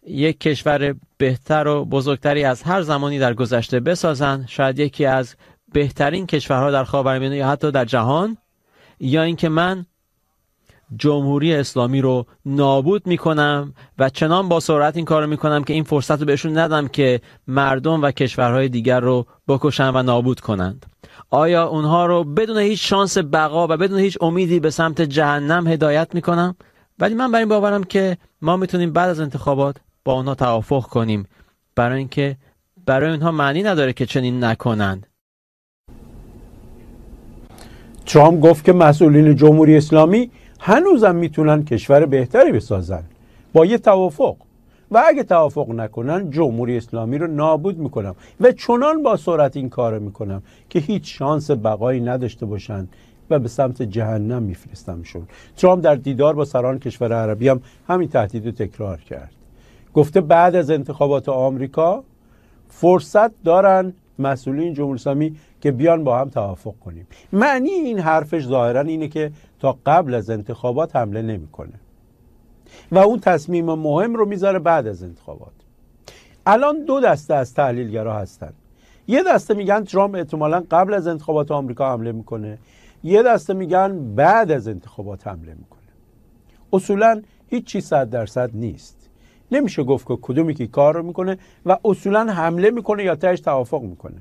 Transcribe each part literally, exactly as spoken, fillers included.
یک کشور بهتر و بزرگتری از هر زمانی در گذشته بسازن، شاید یکی از بهترین کشورها در خاورمیانه یا حتی در جهان، یا اینکه من جمهوری اسلامی رو نابود میکنم و چنان با سرعت این کار رو میکنم که این فرصت رو بهشون ندم که مردم و کشورهای دیگر رو بکشن و نابود کنند. آیا اونها رو بدون هیچ شانس بقا و بدون هیچ امیدی به سمت جهنم هدایت میکنم؟ ولی من بر این باورم که ما میتونیم بعد از انتخابات با اونها توافق کنیم، برای اینکه برای اونها معنی نداره که چنین نکنند. ترامپ گفت که مسئولین جمهوری اسلامی هنوزم میتونن کشور بهتری بسازن با یه توافق، و اگه توافق نکنن جمهوری اسلامی رو نابود میکنم و چنان با سرعت این کار میکنم که هیچ شانس بقایی نداشته باشن و به سمت جهنم میفرستمشون. ترامپ در دیدار با سران کشور عربی هم همین تهدید رو تکرار کرد. گفته بعد از انتخابات آمریکا فرصت دارن مسئولین جمهوری اسلامی که بیان با هم توافق کنیم. معنی این حرفش ظاهرا اینه که تا قبل از انتخابات حمله نمیکنه و اون تصمیم مهم رو میذاره بعد از انتخابات. الان دو دسته از تحلیلگرا هستن. یه دسته میگن ترامپ احتمالاً قبل از انتخابات آمریکا حمله میکنه، یه دسته میگن بعد از انتخابات حمله میکنه. اصولاً هیچ چیز صد درصد نیست. نمیشه گفت که کدومی که کار رو میکنه و اصولاً حمله میکنه یا تهش توافق میکنه.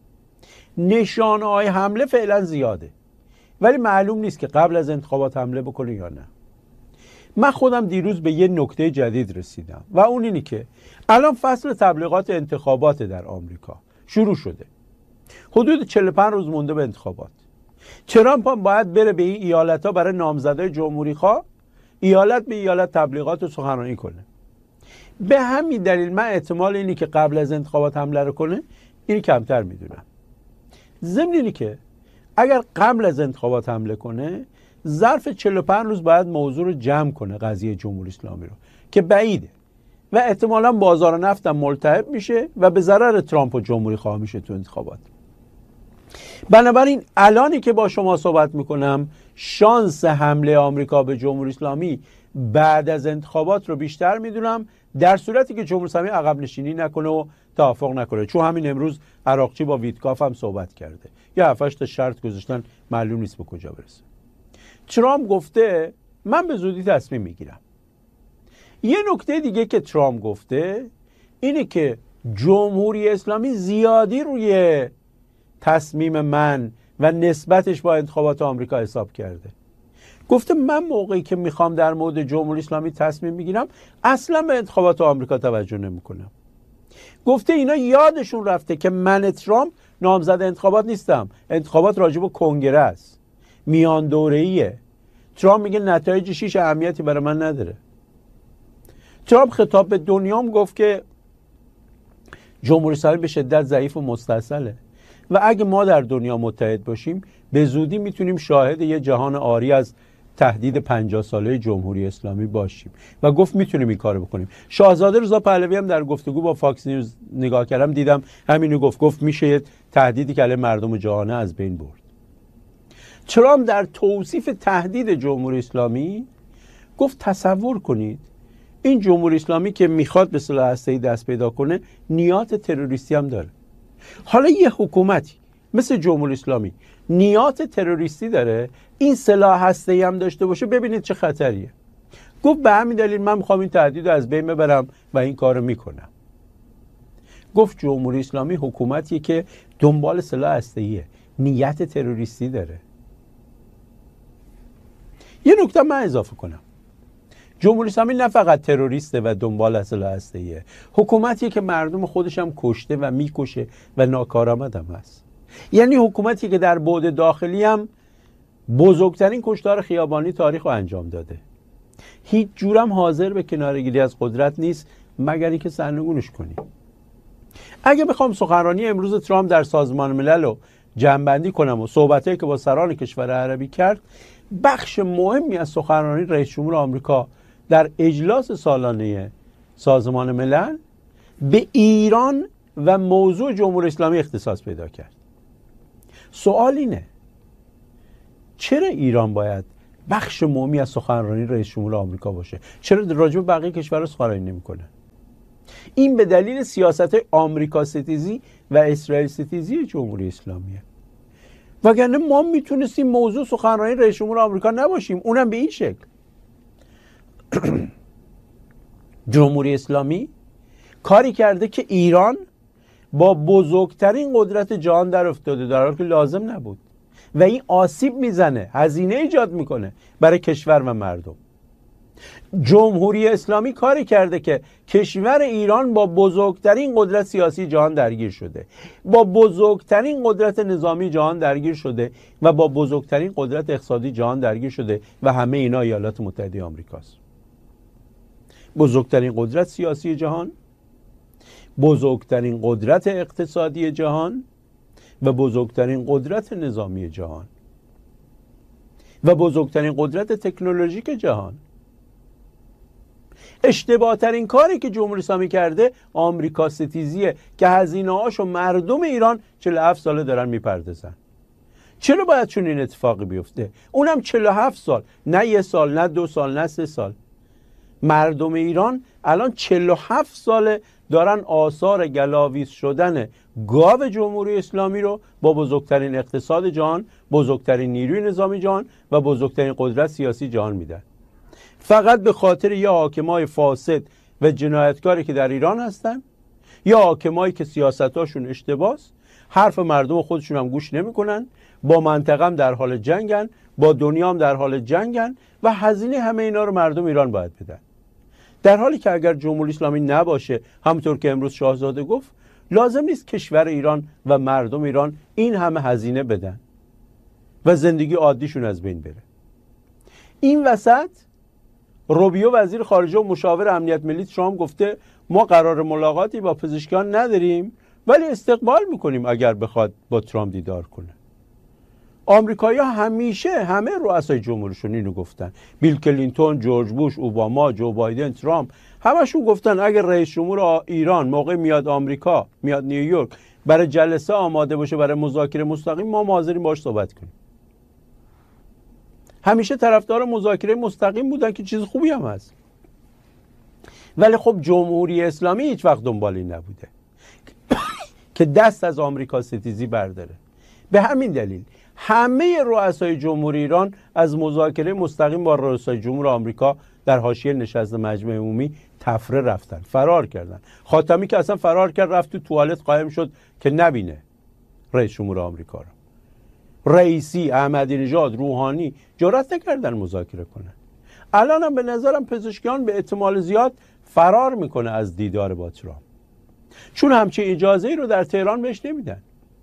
نشانه های حمله فعلا زیاده، ولی معلوم نیست که قبل از انتخابات حمله بکنه یا نه. من خودم دیروز به یه نکته جدید رسیدم و اون اینی که الان فصل تبلیغات انتخابات در آمریکا شروع شده. حدود چهل و پنج روز مونده به انتخابات. ترامپ هم باید بره به این ایالت‌ها برای نامزدای جمهوری خواه ایالت به ایالت تبلیغات و سخنرانی کنه. به همین دلیل من احتمال اینی که قبل از انتخابات حمله رو کنه این کمتر میدونم. ضمن اینی که اگر قبل از انتخابات حمله کنه ظرف چهل و پنج روز باید موضوع رو جمع کنه، قضیه جمهوری اسلامی رو، که بعیده و احتمالاً بازار نفت هم ملتهب میشه و به ضرر ترامپ و جمهوری خواه میشه تو انتخابات. بنابراین الانی که با شما صحبت میکنم شانس حمله آمریکا به جمهوری اسلامی بعد از انتخابات رو بیشتر میدونم، در صورتی که جمهوری اسلامی عقب نشینی نکنه و توافق نکنه. چون همین امروز عراقچی با ویتکاف هم صحبت کرده، یا هفت هشت تا شرط گذاشتن، معلوم نیست به کجا برسه. ترامپ گفته من به زودی تصمیم میگیرم. یه نکته دیگه که ترامپ گفته اینه که جمهوری اسلامی زیادی روی تصمیم من و نسبتش با انتخابات آمریکا حساب کرده. گفته من موقعی که میخوام در مورد جمهوری اسلامی تصمیم میگیرم اصلا به انتخابات آمریکا توجه نمیکنم. گفته اینا یادشون رفته که من ترامپ نامزد انتخابات نیستم. انتخابات راجع به کنگره است، میان دوره‌ایه. ترامپ میگه نتایجش هیچ اهمیتی برای من نداره. ترامپ خطاب به دنیام گفت که جمهوری اسلامی به شدت ضعیف و مستصله و اگه ما در دنیا متحد باشیم به زودی میتونیم شاهد یه جهان عاری از تهدید پنجاه ساله جمهوری اسلامی باشیم و گفت میتونیم این کارو بکنیم. شاهزاده رضا پهلوی هم در گفتگو با فاکس نیوز نگاه کردم دیدم همینو گفت. گفت میشه یه تهدیدی که علیه مردم جهانه از بین برد. ترامپ در توصیف تهدید جمهوری اسلامی گفت تصور کنید این جمهوری اسلامی که میخواد به سلاح هسته‌ای دست پیدا کنه نیات تروریستی هم داره. حالا یه حکومتی مثل جمهوری اسلامی نیات تروریستی داره، این سلاح هسته‌ای هم داشته باشه، ببینید چه خطریه. گفت به همین دلیل من میخوام این تهدید رو از بین ببرم و این کارو میکنم. گفت جمهوری اسلامی حکومتیه که دنبال سلاح هسته‌ایه، نیت تروریستی داره. یه نکته من اضافه کنم، جمهوری اسلامی نه فقط تروریسته و دنبال سلاح هسته‌ایه، حکومتیه که مردم خودش هم کشته و میکشه و ناکارآمد هم هست. یعنی حکومتی که در بعد داخلی هم بزرگترین کشتار خیابانی تاریخ رو انجام داده. هیچ جورم حاضر به کناره‌گیری از قدرت نیست مگر اینکه سرنگونش کنی. اگه بخوام سخنرانی امروز ترامپ در سازمان ملل رو جمع‌بندی کنم و صحبتایی که با سران کشور عربی کرد، بخش مهمی از سخنرانی رئیس جمهور آمریکا در اجلاس سالانه سازمان ملل به ایران و موضوع جمهوری اسلامی اختصاص پیدا کرد. سوال اینه چرا ایران باید بخش مهمی از سخنرانی رئیس جمهور آمریکا باشه؟ چرا راجع به بقیه کشورها سخنرانی نمی‌کنه؟ این به دلیل سیاست آمریکا ستیزی و اسرائیل ستیزی جمهوری اسلامیه. وگرنه ما میتونستیم موضوع سخنرانی رئیس جمهور آمریکا نباشیم، اونم به این شکل. جمهوری اسلامی کاری کرده که ایران با بزرگترین قدرت جهان در افتاده، در حالی که لازم نبود، و این آسیب میزنه، هزینه ایجاد میکنه برای کشور و مردم. جمهوری اسلامی کاری کرده که کشور ایران با بزرگترین قدرت سیاسی جهان درگیر شده، با بزرگترین قدرت نظامی جهان درگیر شده و با بزرگترین قدرت اقتصادی جهان درگیر شده و همه اینا ایالات متحده آمریکاست. بزرگترین قدرت سیاسی جهان، بزرگترین قدرت اقتصادی جهان و بزرگترین قدرت نظامی جهان و بزرگترین قدرت تکنولوژیک جهان. اشتباه ترین کاری که جمهوری اسلامی کرده آمریکا ستیزیه که هزینه هاشو مردم ایران چهل و هفت ساله دارن میپردازن. چرا باید چون این اتفاقی بیفته؟ اونم چهل و هفت سال، نه یه سال، نه دو سال، نه سه سال. مردم ایران الان چهل و هفت ساله دارن آثار گلاویز شدن گاو جمهوری اسلامی رو با بزرگترین اقتصاد جهان، بزرگترین نیروی نظامی جهان و بزرگترین قدرت سیاسی جهان میدن، فقط به خاطر یا حاکمای فاسد و جنایتکاری که در ایران هستن، یا حاکمایی که سیاستاشون اشتباهه، حرف مردم خودشون هم گوش نمیکنن، با منطقه هم در حال جنگن، با دنیا هم در حال جنگن و هزینه همه اینا رو مردم ایران باید بدن. در حالی که اگر جمهوری اسلامی نباشه، همونطور که امروز شاهزاده گفت، لازم نیست کشور ایران و مردم ایران این همه هزینه بدن و زندگی عادیشون از بین بره. این وسط روبیو وزیر خارجه و مشاور امنیت ملی ترامپ گفته ما قرار ملاقاتی با پزشکان نداریم ولی استقبال میکنیم اگر بخواد با ترامپ دیدار کنه. آمریکایی‌ها همیشه همه رؤسای جمهورشون اینو گفتن. بیل کلینتون، جورج بوش، اوباما، جو بایدن، ترامپ، همشون گفتن اگر رئیس جمهور ایران موقع میاد آمریکا، میاد نیویورک برای جلسه آماده باشه برای مذاکره مستقیم، ما حاضریم باهاش صحبت کنیم. همیشه طرفدار مذاکره مستقیم بودن که چیز خوبی هم هست. ولی خب جمهوری اسلامی هیچ وقت دنبالی نبوده که دست از آمریکا ستیزی برداره. به همین دلیل همه رؤسای جمهوری ایران از مذاکره مستقیم با رؤسای جمهور آمریکا در حاشیه نشست مجمع عمومی تفره رفتن، فرار کردن. خاتمی که اصلا فرار کرد، رفت تو توالت قایم شد که نبینه رئیس جمهور آمریکا رو. رئیسی، احمدی نژاد، روحانی جرأت نکردن مذاکره کنن. الان هم به نظرم پزشکیان به احتمال زیاد فرار میکنه از دیدار با ترامپ، چون همچین اجازه‌ای رو در تهران بهش نمیدن.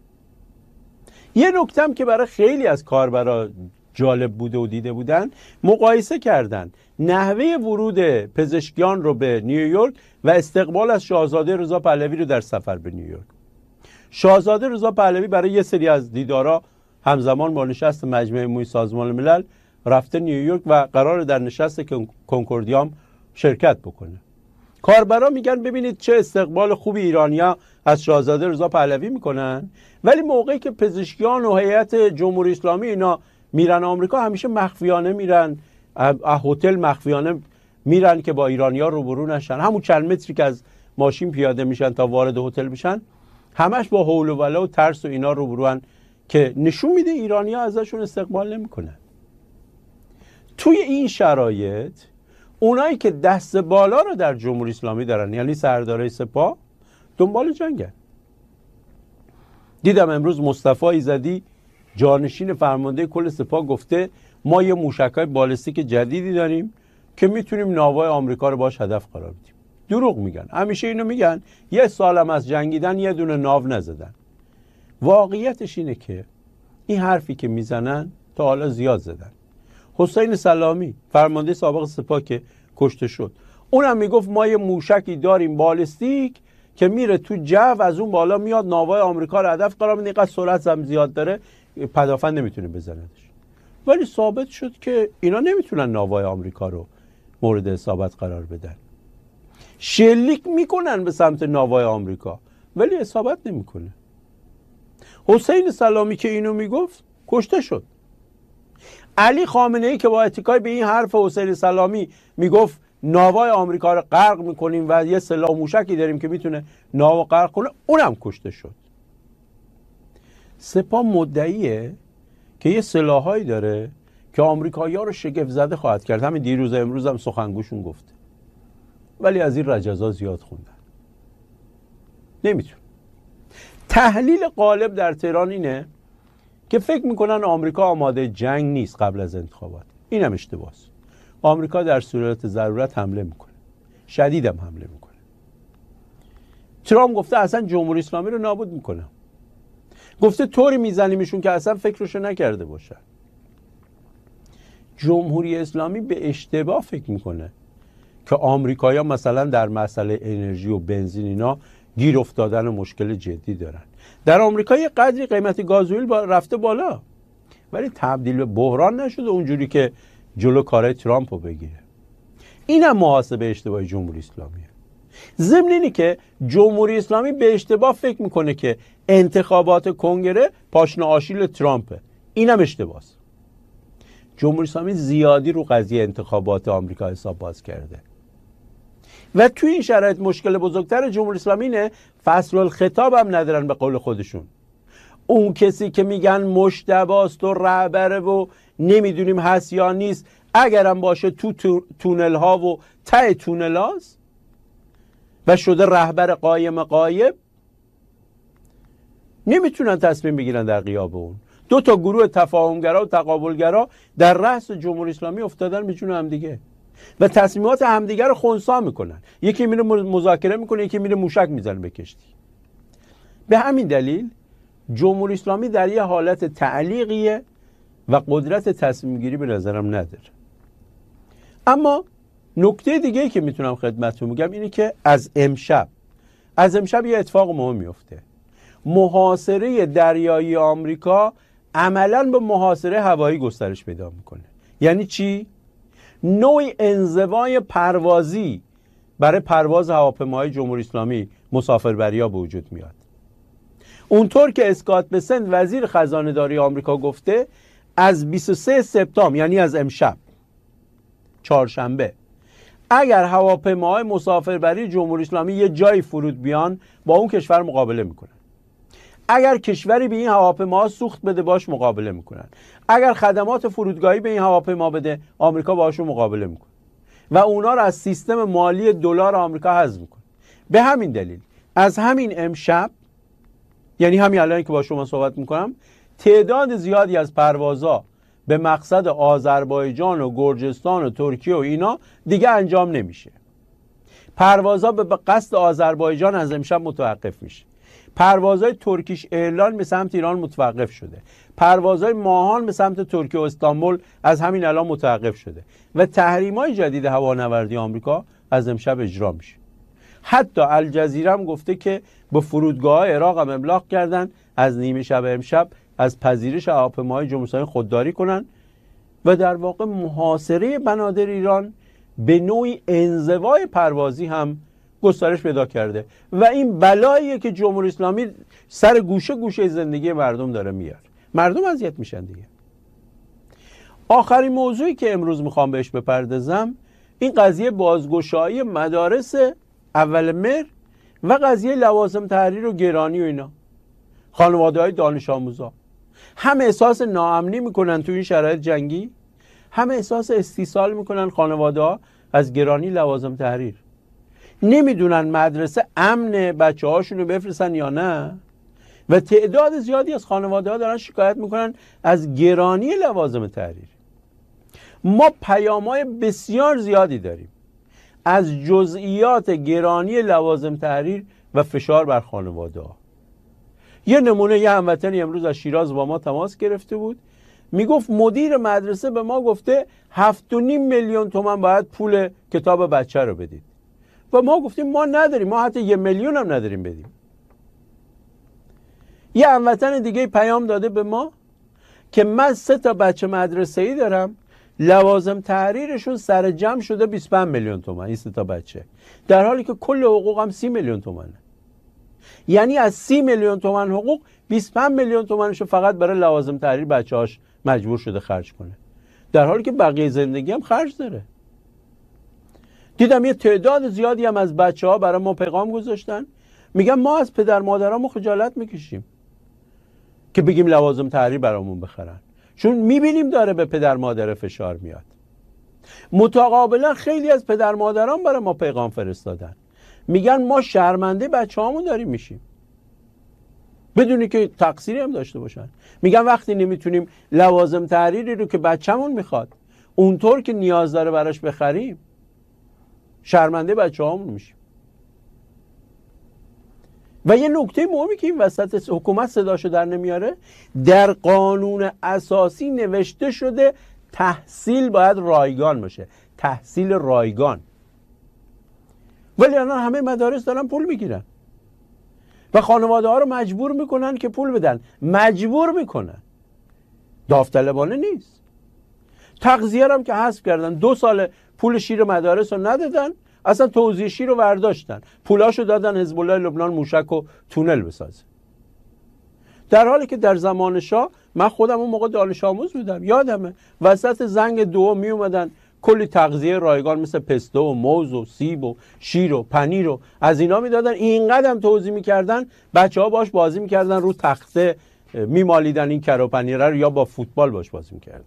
یه نکته هم که برای خیلی از کاربرا جالب بوده و دیده بودن، مقایسه کردن نحوه ورود پزشکیان رو به نیویورک و استقبال از شاهزاده رضا پهلوی رو در سفر به نیویورک. شاهزاده رضا پهلوی برای یه سری از دیدارا همزمان با نشست مجمع عمومی سازمان ملل رفته نیویورک و قرار در نشست کنکوردیام شرکت بکنه. کاربرا میگن ببینید چه استقبال خوبی ایرانیا از شاهزاده رضا پهلوی میکنن، ولی موقعی که پزشکیان و هیئت جمهوری اسلامی اینا میرن آمریکا همیشه مخفیانه میرن، هتل مخفیانه میرن که با ایرانیا روبرو نشن. همون چند متری که از ماشین پیاده میشن تا وارد هتل میشن همش با هول و ولا و ترس و اینا روبروان که نشون میده ایرانیا ازشون استقبال نمیکنن. توی این شرایط اونایی که دست بالا رو در جمهوری اسلامی دارن، یعنی سردارای سپاه، دنبال جنگن. دیدم امروز مصطفی ایزدی جانشین فرمانده کل سپاه گفته ما یه موشک‌های بالستیک جدیدی داریم که میتونیم ناوهای آمریکا رو باش هدف قرار بدیم. دروغ میگن، همیشه اینو میگن. یه سالم از جنگیدن یه دونه ناو نزدن. واقعیتش اینه که این حرفی که میزنن تا حالا زیاد زدن. حسین سلامی فرمانده سابق سپاه که کشته شد، اونم میگفت ما یه موشکی داریم بالستیک که میره تو جو، از اون بالا میاد ناوهای آمریکا رو هدف قرار میده، اینقدر سرعت هم زیاد داره پدافند نمیتونه بزندش. ولی ثابت شد که اینا نمیتونن ناوهای آمریکا رو مورد اصابت قرار بدن. شلیک میکنن به سمت ناوهای آمریکا ولی اصابت نمیکنه. حسین سلامی که اینو میگفت کشته شد. علی خامنه‌ای که با اتکای به این حرف حسین سلامی میگفت ناوای آمریکا رو غرق میکنیم و یه سلاح موشکی داریم که میتونه ناو غرق کنه، اونم کشته شد. سپاه مدعیه که یه سلاحایی داره که آمریکایی‌ها رو شگفت زده خواهد کرد. همین دیروز امروز هم سخنگوشون گفته، ولی از این رجزا زیاد خوندن، نمیتون. تحلیل غالب در تهران اینه که فکر میکنن آمریکا آماده جنگ نیست قبل از انتخابات. این هم اشتباهه. آمریکا در صورت ضرورت حمله میکنه، شدیدم حمله میکنه. ترامپ گفته اصلا جمهوری اسلامی رو نابود میکنه، گفته طوری میزنیمشون که اصلا فکرشو نکرده باشن. جمهوری اسلامی به اشتباه فکر میکنه که آمریکایی‌ها مثلا در مسئله انرژی و بنزین اینا گیر افتادن و مشکل جدی دارن. در آمریکا یه قدری قیمت گازوئیل با رفته بالا، ولی تبدیل به بحران نشده اونجوری که جلو کارهای ترامپ رو بگیره. اینم محاسبه اشتباه جمهوری اسلامیه. ضمن اینی که جمهوری اسلامی به اشتباه فکر میکنه که انتخابات کنگره پاشنه آشیل ترامپه. اینم اشتباهه. جمهوری اسلامی زیادی رو قضیه انتخابات آمریکا حساب باز کرده و توی این شرایط مشکل بزرگتر جمهوری اسلامی اینه فصل الخطاب هم ندارن. به قول خودشون اون کسی که میگن مشتباست و رهبره و نمیدونیم هست یا نیست، اگرم باشه تو, تو تونل ها و ته تونل هاست و شده رهبر قایم قایب، نمیتونن تصمیم بگیرن در غیاب اون. دو تا گروه تفاهمگرا و تقابلگرا در رأس جمهوری اسلامی افتادن به جون همدیگه و تصمیمات همدیگه رو خنثی میکنن. یکی میره مذاکره میکنه، یکی میره موشک میزنه به کشتی. به همین دلیل جمهوری اسلامی در یه حالت تعلیقیه و قدرت تصمیم گیری به نظرم نداره. اما نکته دیگه که میتونم خدمتتون بگم اینه که از امشب از امشب یه اتفاق مهم میفته. محاصره دریایی آمریکا عملاً به محاصره هوایی گسترش پیدا میکنه. یعنی چی؟ نوعی انزوای پروازی برای پرواز هواپیماهای جمهوری اسلامی مسافربری‌ها به وجود میاد. اونطور که اسکات بسنت وزیر خزانه داری آمریکا گفته، از بیست و سوم سپتامبر یعنی از امشب چهارشنبه اگر هواپیماهای مسافربری جمهوری اسلامی یه جایی فرود بیان با اون کشور مقابله میکنن. اگر کشوری به این هواپیماها سوخت بده باش مقابله میکنن. اگر خدمات فرودگاهی به این هواپیما بده آمریکا باهاشون مقابله میکنه و اونا رو از سیستم مالی دلار آمریکا حذف میکنه. به همین دلیل از همین امشب، یعنی همین الان که با شما صحبت میکنم، تعداد زیادی از پروازها به مقصد آذربایجان و گرجستان و ترکیه و اینا دیگه انجام نمیشه. پروازها به قصد آذربایجان از امشب متوقف میشه. پروازهای ترکیش ایرلاین به سمت ایران متوقف شده. پروازهای ماهان به سمت ترکیه و استانبول از همین الان متوقف شده و تحریم‌های جدید هوانوردی آمریکا از امشب اجرا میشه. حتی الجزیره هم گفته که به فرودگاه‌های عراق هم ابلاغ کردن از نیمه شب امشب از پذیرش هواپیماهای جمهوری اسلامی خودداری کنن و در واقع محاصره بنادر ایران به نوعی انزوای پروازی هم گسترش پیدا کرده و این بلاییه که جمهوری اسلامی سر گوشه گوشه زندگی مردم داره میاره. مردم اذیت میشن دیگه. آخرین موضوعی که امروز میخوام بهش بپردازم این قضیه بازگشایی مدارس اول مهر و قضیه لوازم تحریر و گرانی و اینا. خانواده‌های دانش آموزا هم احساس ناامنی میکنن تو این شرایط جنگی، هم احساس استیصال میکنن خانواده‌ها از گرانی لوازم تحریر. نمیدونن مدرسه امن بچه هاشون رو بفرستن یا نه و تعداد زیادی از خانواده ها دارن شکایت میکنن از گرانی لوازم تحریر. ما پیام‌های بسیار زیادی داریم از جزئیات گرانی لوازم تحریر و فشار بر خانواده ها. یه نمونه یه هموطنی امروز از شیراز با ما تماس گرفته بود، میگفت مدیر مدرسه به ما گفته هفت و نیم میلیون تومان باید پول کتاب بچه رو بدید و ما گفتیم ما نداریم، ما حتی یه میلیون هم نداریم بدیم. یه هموطن دیگه پیام داده به ما که من سه تا بچه مدرسه‌ای دارم، لوازم تحریرشون سر جمع شده بیست و پنج میلیون تومان این سه تا بچه، در حالی که کل حقوقم سی میلیون تومانه. یعنی از سی میلیون تومان حقوق بیست و پنج میلیون تومانشو فقط برای لوازم تحریر بچه‌هاش مجبور شده خرج کنه، در حالی که بقیه زندگی هم خرج داره. دیدم یه تعداد زیادی هم از بچه ها برای ما پیغام گذاشتن، میگن ما از پدر مادرامون خجالت میکشیم که بگیم لوازم تحریر برامون بخرن، چون میبینیم داره به پدر مادر فشار میاد. متقابلا خیلی از پدر مادران برای ما پیغام فرستادن، میگن ما شرمنده بچه هامون داریم میشیم بدونی که تقصیری هم داشته باشن. میگن وقتی نمیتونیم لوازم تحریری رو که بچه‌مون میخواد اونطور که نیاز داره براش بخریم، شرمنده بچه هامون میشیم. و یه نکته مهمی که این وسط حکومت صداشو در نمیاره، در قانون اساسی نوشته شده تحصیل باید رایگان باشه، تحصیل رایگان، ولی الان همه مدارس دارن پول میگیرن و خانواده ها رو مجبور میکنن که پول بدن، مجبور میکنن، داوطلبانه نیست. تغذیه هم که حذف کردن، دو سال پول شیر مدارس رو ندادن، اصلا توزیع شیر رو برداشتن، پولاشو دادن حزب الله لبنان موشک و تونل بسازه. در حالی که در زمان شاه، من خودم اون موقع دانش آموز بودم، یادمه وسط زنگ دو می اومدن کلی تغذیه رایگان مثل پسته و موز و سیب و شیر و پنیر و از اینا میدادن، اینقدر هم توزیع میکردن بچه ها باش بازی میکردن، رو تخته میمالیدن این کره و پنیره رو یا با فوتبال باش بازی میکردن.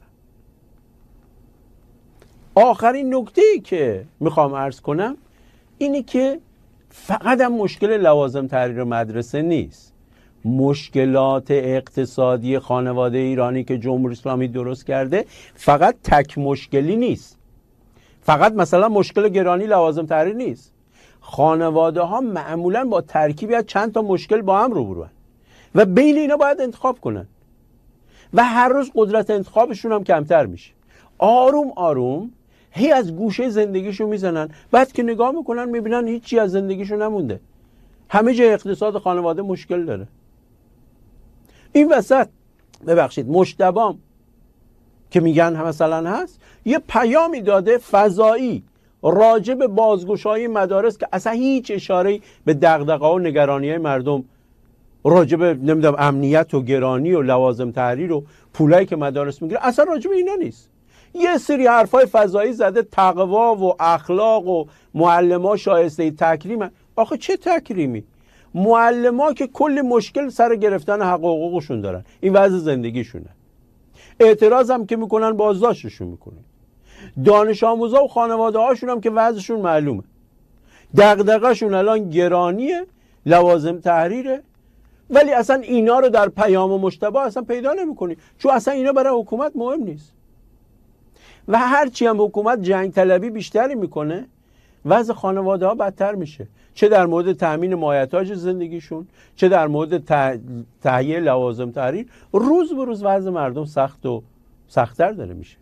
آخرین نکته‌ای که میخوام عرض کنم اینی که فقط هم مشکل لوازم تحریر مدرسه نیست، مشکلات اقتصادی خانواده ایرانی که جمهوری اسلامی درست کرده فقط تک مشکلی نیست، فقط مثلا مشکل گرانی لوازم تحریر نیست. خانواده ها معمولا با ترکیبی از چند تا مشکل با هم روبرو و بین اینا باید انتخاب کنن و هر روز قدرت انتخابشون هم کمتر میشه. آروم آروم هی از گوشه زندگیشون میزنن، بعد که نگاه میکنن میبینن هیچی از زندگیشون نمونده، همه جای اقتصاد خانواده مشکل داره. این وسط ببخشید مجتبی که میگن مثلا هست یه پیامی داده فضایی راجع به بازگشایی مدارس که اصلا هیچ اشاره‌ای به دغدغه‌ها و نگرانی‌های مردم راجع به نمیدونم امنیت و گرانی و لوازم تحریر و پولایی که مدارس میگیره اصلا راجع به اینا نیست. یه سری حرفای فضایی زده، تقوا و اخلاق و معلم‌ها شایسته تکریم. آخه چه تکریمی؟ معلم‌ها که کلی مشکل سر گرفتن حق و حقوقشون دارن، این وضع زندگیشونه. اعتراض هم که میکنن بازداشتشون میکنن. دانش آموزا و خانواده هاشون هم که وضعشون معلومه، دغدغه‌شون الان گرانیه، لوازم تحریره، ولی اصلا اینا رو در پیام و مجتبی اصلا پیدا نمیکنی، چون اصلا اینا برای حکومت مهم نیست. و هرچی هم حکومت جنگ طلبی بیشتری میکنه وضع خانواده ها بدتر میشه، چه در مورد تامین مایحتاج زندگیشون، چه در مورد تهیه لوازم تحریر. روز به روز وضع مردم سخت و سخت‌تر داره میشه.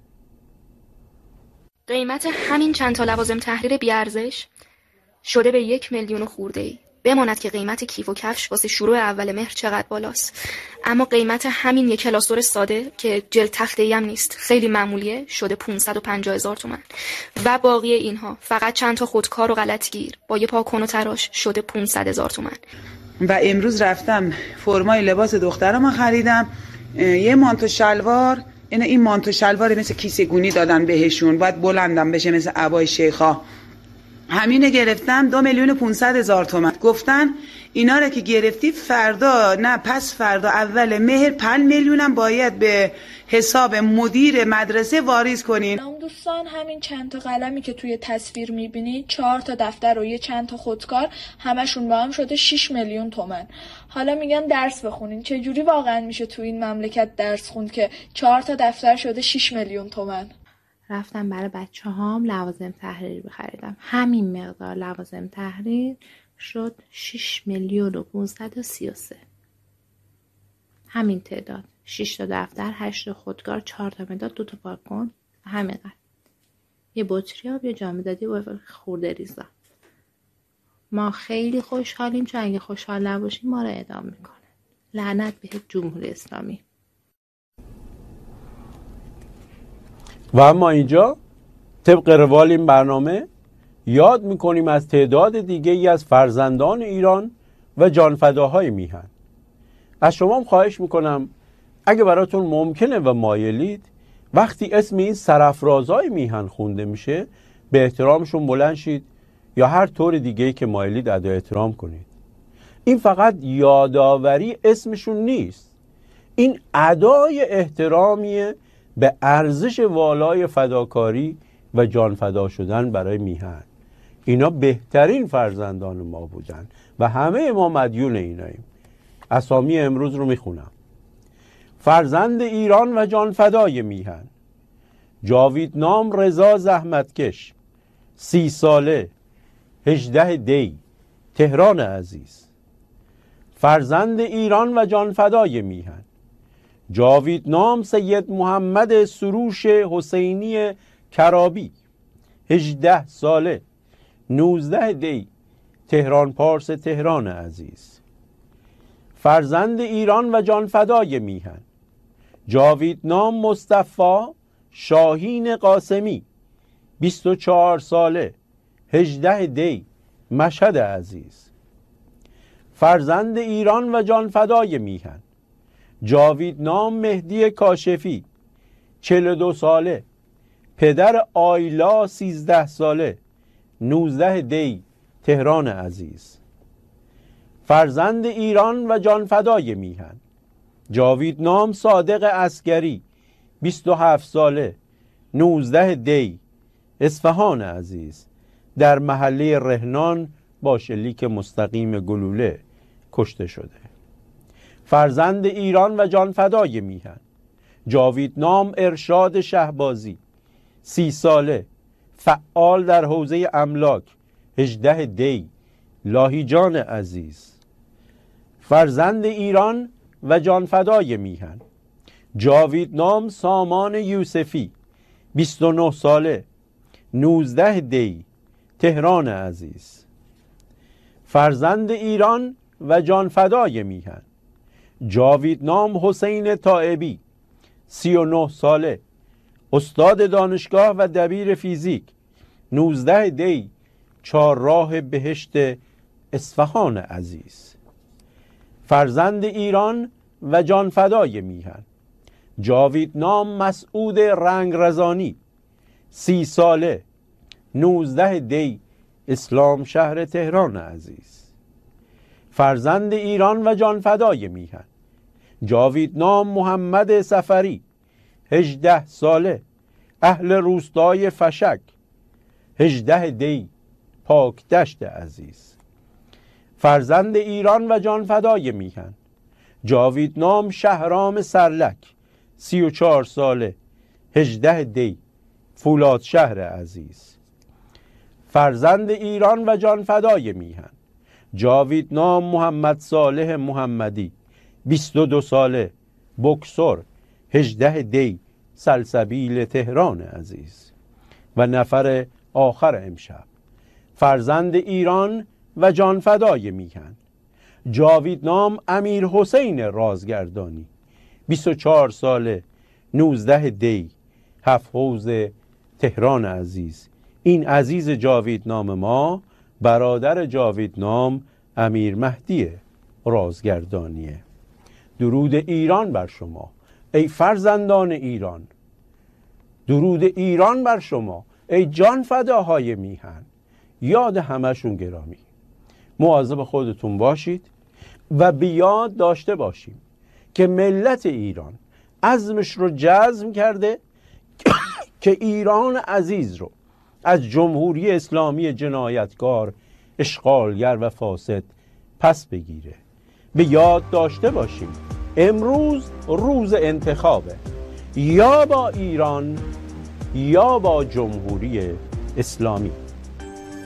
قیمت همین چند تا لوازم تحریر بیارزش شده به یک میلیون خورده ای. بماند که قیمت کیف و کفش واسه شروع اول مهر چقدر بالاست، اما قیمت همین یک کلاسور ساده که جلد تخته‌ای هم نیست، خیلی معمولیه، شده پانصد و پنجاه هزار تومان. و باقی اینها فقط چند تا خودکار و غلطگیر با یه پاکن و تراش شده پانصد هزار تومان. و امروز رفتم فرمای لباس دخترم خریدم، یه مانتو شلوار، این این مانتو شلوار مثل کیسه گونی دادن بهشون، باید بلندم بشه مثل عبای شیخا، همینه گرفتم دو میلیون و پونصد هزار تومان. گفتن اینا رو که گرفتی فردا نه پس فردا اول مهر پنج میلیونم باید به حساب مدیر مدرسه واریز کنین. اون دوستان همین چند تا قلمی که توی تصویر میبینید، چهار تا دفتر و یه چند تا خودکار، همشون با هم شده شش میلیون تومان. حالا میگن درس بخونین، چه جوری واقعا میشه تو این مملکت درس خوند که چهار تا دفتر شده شش میلیون تومان؟ رفتم برای بچه هام لوازم تحریر بخریدم، همین مقدار لوازم تحریر شد شش میلیون و پانصد و سی و سه. همین تعداد، شش تا دفتر، هشت تا خودکار، چهار تا مداد، دو تا پاکن، همین قدر. یه بطری آب، یه جامدادی و خورده ریزا. ما خیلی خوشحالیم، چون اگه خوشحال نباشیم ما رو اعدام میکنه. لعنت به جمهوری اسلامی. و اما اینجا طبق روال این برنامه یاد میکنیم از تعداد دیگه ای از فرزندان ایران و جانفداهای میهن. از شما هم خواهش میکنم اگه براتون ممکنه و مایلید وقتی اسم این سرافرازهای میهن خونده میشه به احترامشون بلند شید یا هر طور دیگه‌ای که مایلید ادای احترام کنید. این فقط یادآوری اسمشون نیست، این ادای احترامیه به ارزش والای فداکاری و جان فدا شدن برای میهن. اینا بهترین فرزندان ما بودن و همه ما مدیون ایناییم. اسامی امروز رو میخونم. فرزند ایران و جان فدای میهن: جاویدنام رضا زحمتکش، سی ساله، هجده دی، تهران عزیز. فرزند ایران و جان فدای میهن: جاویدنام سید محمد سروش حسینی کرابی، هجده ساله، نوزده دی، تهران پارس تهران عزیز. فرزند ایران و جان فدای میهن: جاویدنام مصطفی شاهین قاسمی، بیست و چهار ساله، هجده دی، مشهد عزیز. فرزند ایران و جان فدای میهن: جاویدنام مهدی کاشفی، چهل و دو ساله، پدر آیلا، سیزده ساله، نوزده دی، تهران عزیز. فرزند ایران و جان فدای میهن: جاویدنام صادق عسکری، بیست و هفت ساله، نوزده دی، اصفهان عزیز. در محله رهنان با شلیک مستقیم گلوله کشته شده. فرزند ایران و جان فدای میهن: جاویدنام ارشاد شهبازی، سی ساله، فعال در حوزه املاک، هجده دی، لاهیجان عزیز. فرزند ایران و جان فدای میهن: جاویدنام سامان یوسفی، بیست و نه ساله، نوزده دی، تهران عزیز. فرزند ایران و جان فدای میهن: جاویدنام حسین طائبی، سی و نه ساله، استاد دانشگاه و دبیر فیزیک، نوزده دی، چهارراه بهشت اصفهان عزیز. فرزند ایران و جان فدای میهن: جاویدنام مسعود رنگرزانی، سی ساله، نوزده دی، اسلام شهر تهران عزیز. فرزند ایران و جان فدای میهن: جاویدنام محمد سفری، هجده ساله، اهل روستای فشک، هجده دی، پاکدشت عزیز. فرزند ایران و جان فدای میهن: جاویدنام شهرام سرلک، سی و چهار ساله، هجده دی، فولاد شهر عزیز. فرزند ایران و جان فدای میهن: جاویدنام محمد صالح محمدی، بیست و دو ساله، بکسور، هجده دی، سلسبیل تهران عزیز. و نفر آخر امشب: فرزند ایران و جان فدای میهن: جاویدنام امیر حسین رازگردانی، بیست و چهار ساله، نوزده دی، هفت حوض تهران عزیز. این عزیز جاویدنام ما برادر جاویدنام امیر مهدی رازگردانیه. درود ایران بر شما ای فرزندان ایران، درود ایران بر شما ای جان فداهای میهن. یاد همشون گرامی. مواظب خودتون باشید و به یاد داشته باشیم که ملت ایران عزمش رو جزم کرده که ایران عزیز رو از جمهوری اسلامی جنایتکار، اشغالگر و فاسد پس بگیره. به یاد داشته باشیم امروز روز انتخابه، یا با ایران یا با جمهوری اسلامی.